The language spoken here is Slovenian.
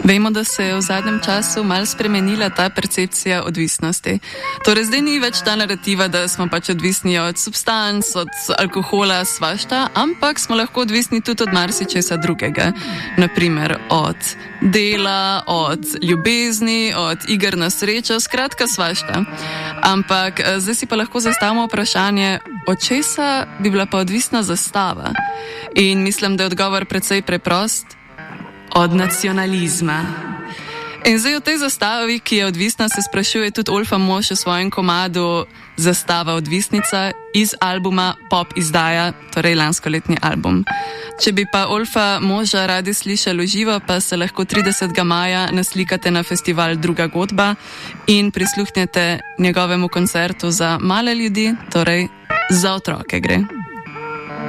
Vemo, da se je v zadnjem času malo spremenila ta percepcija odvisnosti. Torej, zdaj ni več ta narativa, da smo pač odvisni od substanc, od alkohola, svašta, ampak smo lahko odvisni tudi od marsičesa drugega. Naprimer od dela, od ljubezni, od iger na srečo, skratka svašta. Ampak zdaj si pa lahko zastavimo vprašanje, od česa bi bila pa odvisna zastava? In mislim, da je odgovor precej preprost. Od nacionalizma. In zdaj o tej zastavi, ki je odvisna, se sprašuje tudi Olfa Moš v svojem komadu Zastava odvisnica iz albuma Pop izdaja, torej lanskoletni album. Če bi pa Olfa Moža radi slišali v živo, pa se lahko 30. maja naslikate na festival Druga godba in prisluhnete njegovemu koncertu za male ljudi, torej za otroke gre.